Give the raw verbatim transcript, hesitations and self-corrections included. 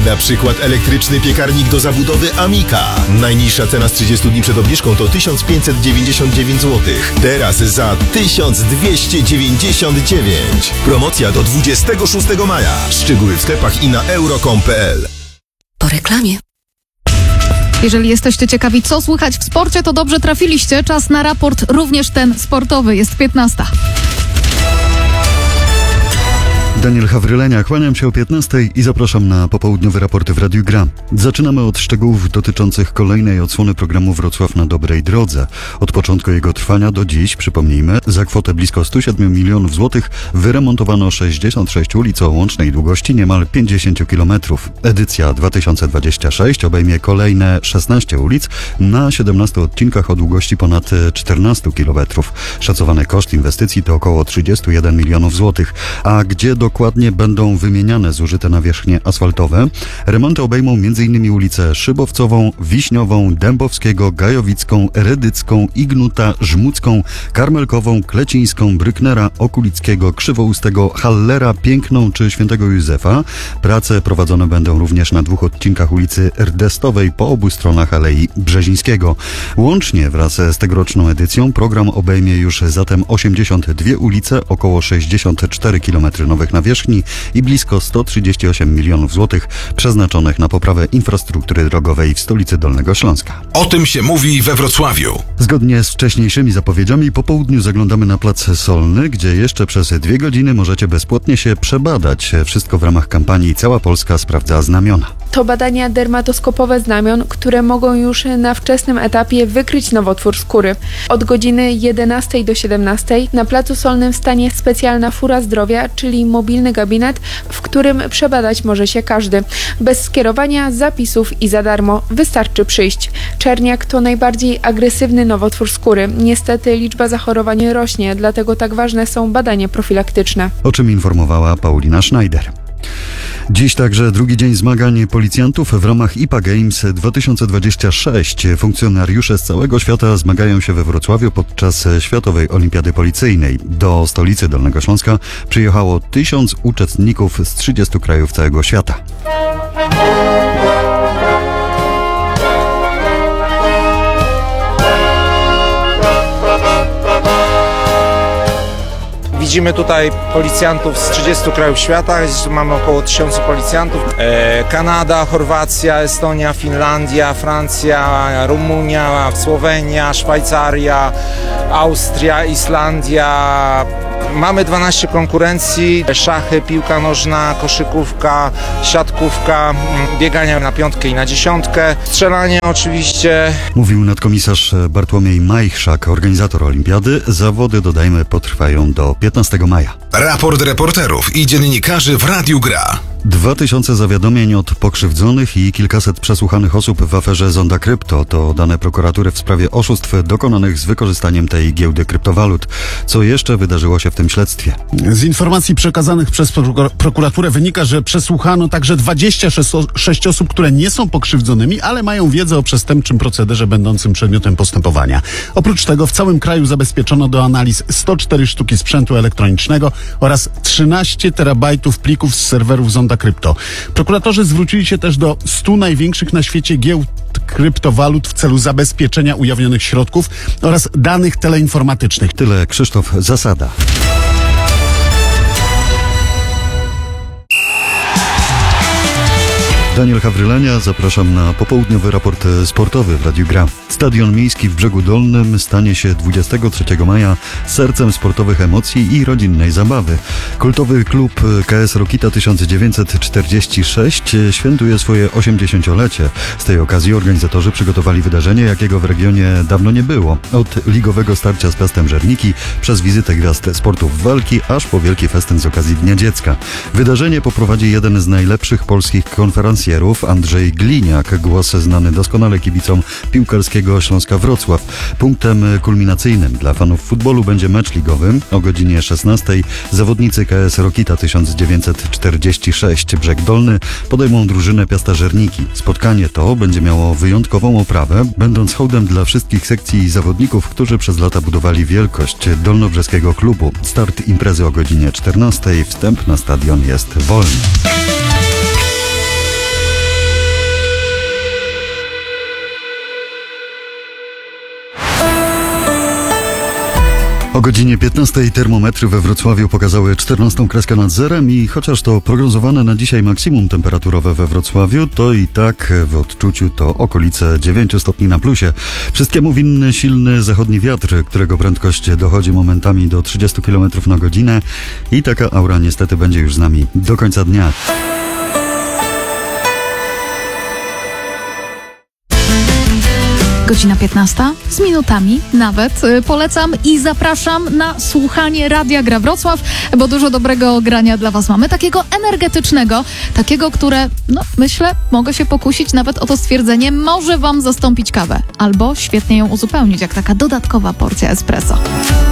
Na przykład elektryczny piekarnik do zabudowy Amika. Najniższa cena z trzydziestu dni przed obniżką to tysiąc pięćset dziewięćdziesiąt dziewięć złotych. Teraz za tysiąc dwieście dziewięćdziesiąt dziewięć. Promocja do dwudziestego szóstego maja. Szczegóły w sklepach i na euro kropka com kropka p l. Po reklamie. Jeżeli jesteście ciekawi, co słychać w sporcie, to dobrze trafiliście. Czas na raport, również ten sportowy. Jest piętnasta. Daniel Hawrylenia, kłaniam się o piętnastej i zapraszam na popołudniowe raporty w Radiu Gra. Zaczynamy od szczegółów dotyczących kolejnej odsłony programu Wrocław na dobrej drodze. Od początku jego trwania do dziś, przypomnijmy, za kwotę blisko stu siedmiu milionów złotych wyremontowano sześćdziesiąt sześć ulic o łącznej długości niemal pięćdziesiąt kilometrów. Edycja dwa tysiące dwudziesta szósty obejmie kolejne szesnaście ulic na siedemnastu odcinkach o długości ponad czternastu kilometrów. Szacowany koszt inwestycji to około trzydzieści jeden milionów złotych, a gdzie do Dokładnie będą wymieniane zużyte nawierzchnie asfaltowe. Remonty obejmą m.in. ulicę Szybowcową, Wiśniową, Dębowskiego, Gajowicką, Redycką, Ignuta, Żmudzką, Karmelkową, Klecińską, Bryknera, Okulickiego, Krzywoustego, Hallera, Piękną czy Świętego Józefa. Prace prowadzone będą również na dwóch odcinkach ulicy Rdestowej po obu stronach Alei Brzezińskiego. Łącznie wraz z tegoroczną edycją program obejmie już zatem osiemdziesiąt dwie ulice, około sześćdziesiąt cztery kilometry nowych nawierzchni i blisko sto trzydzieści osiem milionów złotych przeznaczonych na poprawę infrastruktury drogowej w stolicy Dolnego Śląska. O tym się mówi we Wrocławiu. Zgodnie z wcześniejszymi zapowiedziami po południu zaglądamy na Plac Solny, gdzie jeszcze przez dwie godziny możecie bezpłatnie się przebadać. Wszystko w ramach kampanii Cała Polska sprawdza znamiona. To badania dermatoskopowe znamion, które mogą już na wczesnym etapie wykryć nowotwór skóry. Od godziny jedenastej do siedemnastej na Placu Solnym stanie specjalna fura zdrowia, czyli mobilny gabinet, w którym przebadać może się każdy. Bez skierowania, zapisów i za darmo. Wystarczy przyjść. Czerniak to najbardziej agresywny nowotwór skóry. Niestety liczba zachorowań rośnie, dlatego tak ważne są badania profilaktyczne. O czym informowała Paulina Schneider. Dziś także drugi dzień zmagań policjantów w ramach I P A Games dwa tysiące dwudziesty szósty. Funkcjonariusze z całego świata zmagają się we Wrocławiu podczas Światowej Olimpiady Policyjnej. Do stolicy Dolnego Śląska przyjechało tysiąc uczestników z trzydziestu krajów całego świata. Widzimy tutaj policjantów z trzydziestu krajów świata, mamy około tysiąca policjantów. E, Kanada, Chorwacja, Estonia, Finlandia, Francja, Rumunia, Słowenia, Szwajcaria, Austria, Islandia. Mamy dwanaście konkurencji, szachy, piłka nożna, koszykówka, siatkówka, biegania na piątkę i na dziesiątkę, strzelanie oczywiście. Mówił nadkomisarz Bartłomiej Majchrzak, organizator olimpiady. Zawody, dodajmy, potrwają do piętnastego maja. Raport reporterów i dziennikarzy w Radiu Gra. Dwa tysiące zawiadomień od pokrzywdzonych i kilkaset przesłuchanych osób w aferze Zonda Krypto to dane prokuratury w sprawie oszustw dokonanych z wykorzystaniem tej giełdy kryptowalut. Co jeszcze wydarzyło się w tym śledztwie? Z informacji przekazanych przez prokuraturę wynika, że przesłuchano także dwadzieścia sześć osób, które nie są pokrzywdzonymi, ale mają wiedzę o przestępczym procederze będącym przedmiotem postępowania. Oprócz tego w całym kraju zabezpieczono do analiz sto cztery sztuki sprzętu elektronicznego oraz trzynaście terabajtów plików z serwerów Zonda Krypto. Prokuratorzy zwrócili się też do stu największych na świecie giełd kryptowalut w celu zabezpieczenia ujawnionych środków oraz danych teleinformatycznych. Tyle Krzysztof Zasada. Daniel Hawrylenia, zapraszam na popołudniowy raport sportowy w Radiu Gra. Stadion miejski w Brzegu Dolnym stanie się dwudziestego trzeciego maja sercem sportowych emocji i rodzinnej zabawy. Kultowy klub K S Rokita tysiąc dziewięćset czterdziesty szósty świętuje swoje osiemdziesięciolecie. Z tej okazji organizatorzy przygotowali wydarzenie, jakiego w regionie dawno nie było. Od ligowego starcia z Piastem Żerniki, przez wizytę gwiazd sportów walki, aż po wielki festyn z okazji Dnia Dziecka. Wydarzenie poprowadzi jeden z najlepszych polskich konferencjerów, Andrzej Gliniak, głos znany doskonale kibicom piłkarskiego Śląska Wrocław. Punktem kulminacyjnym dla fanów futbolu będzie mecz ligowy. O godzinie szesnastej zawodnicy K S Rokita tysiąc dziewięćset czterdziesty szósty Brzeg Dolny podejmą drużynę Piasta Żerniki. Spotkanie to będzie miało wyjątkową oprawę, będąc hołdem dla wszystkich sekcji i zawodników, którzy przez lata budowali wielkość dolnobrzeskiego klubu. Start imprezy o godzinie czternastej. Wstęp na stadion jest wolny. O godzinie piętnastej termometry we Wrocławiu pokazały czternastą kreskę nad zerem i chociaż to prognozowane na dzisiaj maksimum temperaturowe we Wrocławiu, to i tak w odczuciu to okolice dziewięciu stopni na plusie. Wszystkiemu winny silny zachodni wiatr, którego prędkość dochodzi momentami do trzydziestu kilometrów na godzinę i taka aura niestety będzie już z nami do końca dnia. Godzina piętnasta z minutami nawet. Polecam i zapraszam na słuchanie Radia Gra Wrocław, bo dużo dobrego grania dla Was mamy. Takiego energetycznego, takiego, które, no myślę, mogę się pokusić nawet o to stwierdzenie, może Wam zastąpić kawę albo świetnie ją uzupełnić, jak taka dodatkowa porcja espresso.